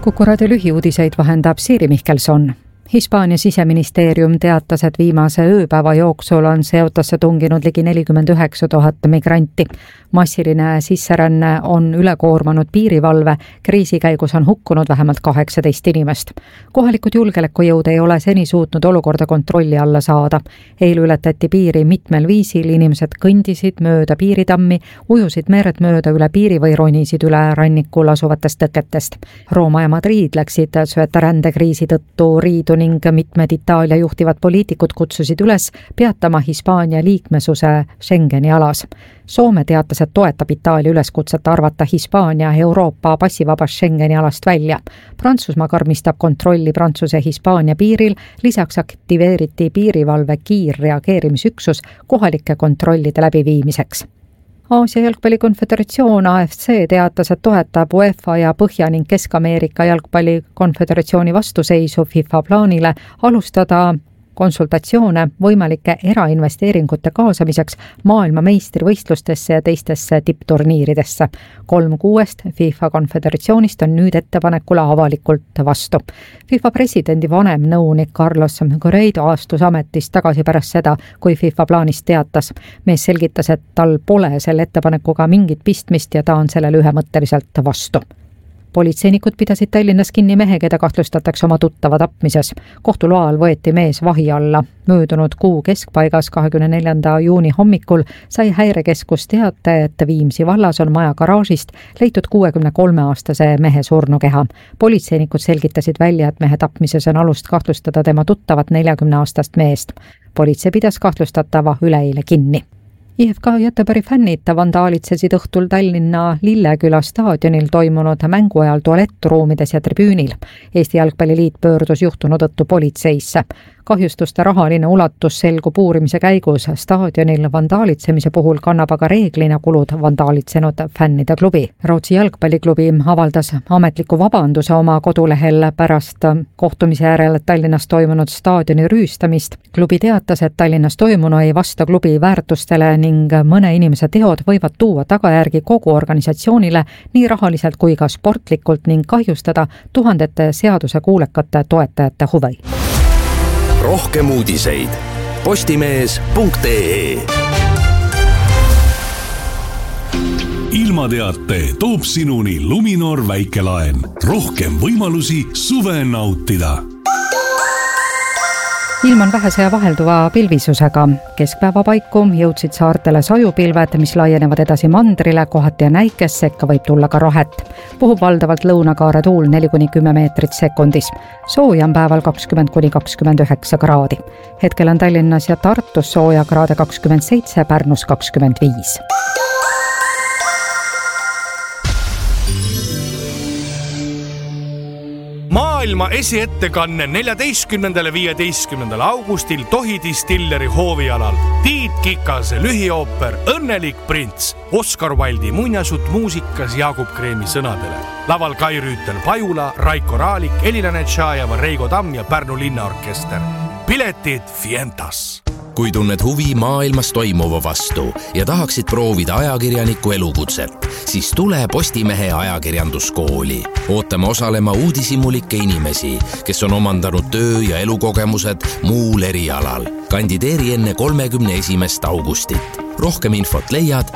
Kuku raadio lühiuudiseid vahendab Siiri Mihkelson. Hispaania siseministeerium teatas, et viimase ööpäeva jooksul on Ceutasse tunginud ligi 49 000 migranti. Massiline sisseränne on ülekoormanud piirivalve, kriisi käigus on hukkunud vähemalt 18 inimest. Kohalikud julgeolekujõud ei ole seni suutnud olukorda kontrolli alla saada. Eile ületati piiri mitmel viisil, inimesed kõndisid mööda piiritammi, ujusid meret mööda üle piiri või ronisid üle rannikul asuvatest tõketest. Rooma ja Madrid läksid sööta rändekriisi tõttu riidu ning mitmed Itaalia juhtivad poliitikud kutsusid üles peatama Hispaania liikmesuse Schengeni alas. Soome teatas, et toetab Itaalia üleskutset arvata Hispaania Euroopa passivabast Schengeni alast välja. Prantsusmaa karmistab kontrolli Prantsuse-Hispaania piiril, lisaks aktiveeriti piirivalve kiirreageerimisüksus kohalike kontrollide läbiviimiseks. Aasia jalgpallikonföderatsioon AFC teatas, et toetab UEFA ja Põhja- ning Kesk-Ameerika jalgpallikonföderatsiooni vastuseisu FIFA plaanile alustada konsultatsioone võimalike erainvesteeringute kaasamiseks maailma meistrivõistlustesse ja teistesse tippturniiridesse. 3-6 FIFA konföderatsioonist on nüüd ettepanekule avalikult vastu. FIFA presidendi vanem nõunik Carlos Correido astus ametist tagasi pärast seda, kui FIFA plaanist teatas. Mees selgitas, et tal pole selle ettepanekuga mingit pistmist ja ta on sellele ühemõtteliselt vastu. Politseinikud pidasid Tallinnas kinni mehe, keda kahtlustatakse oma tuttava tapmises. Kohtu loal võeti mees vahi alla. Möödunud kuu keskpaigas 24. juuni hommikul sai häirekeskus teate, et Viimsi vallas on maja garaažist leitud 63-aastase mehe surnukeha. Politseinikud selgitasid välja, et mehe tapmises on alust kahtlustada tema tuttavat 40-aastast meest. Politsei pidas kahtlustatava üleeile kinni. IFK Göteborgi fännid vandaalitsesid õhtul Tallinna Lilleküla staadionil toimunud mängu ajal tualettruumides ja tribüünil. Eesti Jalgpalliliit pöördus juhtunu tõttu politseisse. Kahjustuste rahaline ulatus selgub uurimise käigus. Staadionil vandaalitsemise puhul kannab aga reeglina kulud vandaalitsenud fännide klubi. Rootsi jalgpalliklubi avaldas ametliku vabanduse oma kodulehel pärast kohtumise järel Tallinnas toimunud staadioni rüüstamist. Klubi teatas, et Tallinnas toimunu ei vasta klubi väärtustele ning mõne inimese teod võivad tuua tagajärgi kogu organisatsioonile nii rahaliselt kui ka sportlikult ning kahjustada tuhandete seadusekuulekate toetajate huvi. Rohkem uudiseid postimees.ee. Ilmateate toob sinuni Luminor väikelaen. Rohkem võimalusi suve nautida. Ilm on vähese ja vahelduva pilvisusega. Keskpäeva paiku jõudsid saartele sajupilved, mis laienevad edasi mandrile, kohati ja näikes, sekka võib tulla ka rohet. Puhub valdavalt lõunakaare tuul 4-10 meetrit sekundis. Sooja on päeval 20-29 kraadi. Hetkel on Tallinnas ja Tartus sooja kraade 27, Pärnus 25. Maailma esiettekanne 14.–15. augustil Tohi distilleri hoovialal. Tiit Kikase lühiooper Õnnelik prints Oscar Wilde'i muinasjutt muusikas Jaagup Kreemi sõnadele. Laval Kai Rüütel Pajula, Raiko Raalik, Elina Netšajeva, Reigo Tamm ja Pärnu linnaorkester. Piletid Fientas. Kui tunned huvi maailmas toimuva vastu ja tahaksid proovida ajakirjaniku elukutset, siis tule Postimehe ajakirjanduskooli. Ootame osalema uudishimulikke inimesi, kes on omandanud töö- ja elukogemused muul erialal. Kandideeri enne 31. augustit. Rohkem infot leiad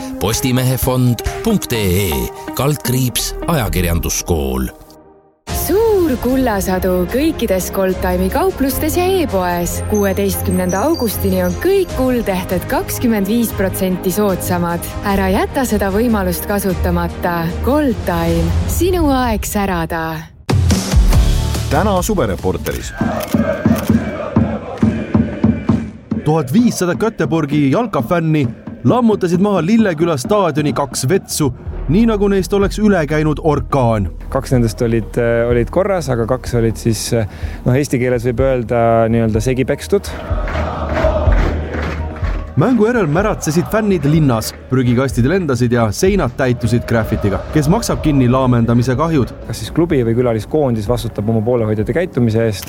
postimehefond.ee/ ajakirjanduskool. Suur kullasadu kõikides Goldtime'i kauplustes ja e-poes. 16. augustini on kõik kuldehted 25% soodsamad. Ära jäta seda võimalust kasutamata. Goldtime. Sinu aeg särada. Täna suvereporteris. 1500 Göteborgi jalkafänni lammutasid maha Lilleküla staadioni 2 vetsu, nii nagu neist oleks üle käinud orkaan. 2 nendest olid korras, aga 2 olid siis, eesti keeles võib öelda segi pekstud. Mängu järel märatsesid fännid linnas, prügikastid lendasid ja seinad täitusid graffitiga. Kes maksab kinni laamendamise kahjud? Kas siis klubi või külaliskoondis vastutab oma poolehoidjate käitumise eest?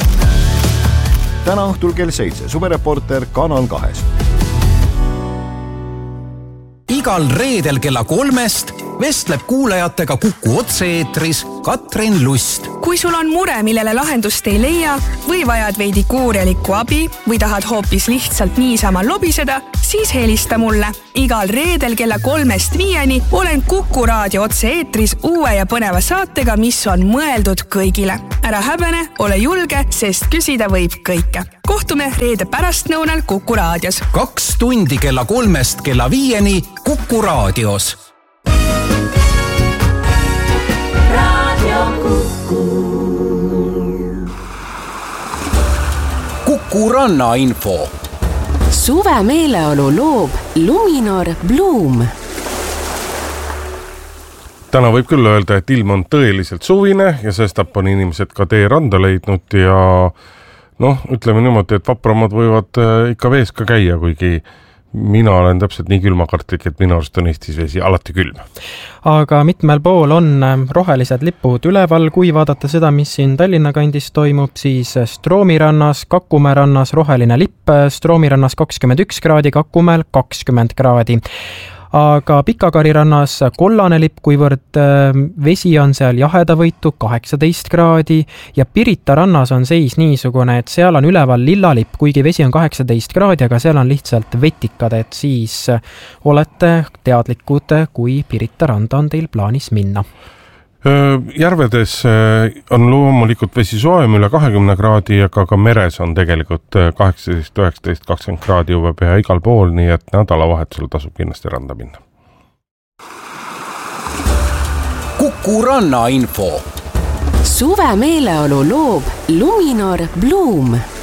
Täna õhtul kell 7, suvereporter Kanal 2. Igal reedel kella 3 vestleb kuulajatega Kuku otse-eetris Katrin Lust. Kui sul on mure, millele lahendust ei leia või vajad veidi kuurjalikku abi või tahad hoopis lihtsalt niisama lobiseda, siis helista mulle. Igal reedel kella 3-5 olen Kuku raadio otse-eetris uue ja põneva saatega, mis on mõeldud kõigile. Ära häbene, ole julge, sest küsida võib kõike. Kohtume reede pärastnõunal Kuku raadios. 2 tundi kella 3 kella 5 Kuku raadios. Radio Kuku. Kuku rannainfo. Suve meeleolu loob Luminor Bloom. Täna võib küll öelda, et ilm on tõeliselt suvine ja sestap on inimesed ka tee randa leidnud ja ütleme niimoodi, et vapramad võivad ikka vees ka käia, kuigi mina olen täpselt nii külmakartlik, et minu arust on Eestis vesi alati külm. Aga mitmel pool on rohelised lipud üleval, kui vaadata seda, mis siin Tallinna kandis toimub, siis Stroomirannas, Kakumäe rannas roheline lipp, Stroomirannas 21 kraadi, Kakumäel 20 kraadi. Aga Pikakari rannas kollane lipp, kuivõrd vesi on seal jahedavõitu 18 kraadi ja Pirita rannas on seis niisugune, et seal on üleval lilla lipp, kuigi vesi on 18 kraadi, aga seal on lihtsalt vetikad, et siis olete teadlikud, kui Pirita randa on teil plaanis minna. Järvedes on loomulikult vesi soojem üle 20 kraadi, aga ka meres on tegelikult 18, 19, 20 kraadi juba pea igal pool, nii et nädalavahetusel tasub kindlasti randa minna. Kuku rannainfo. Suve meeleolu loob Luminor Bloom.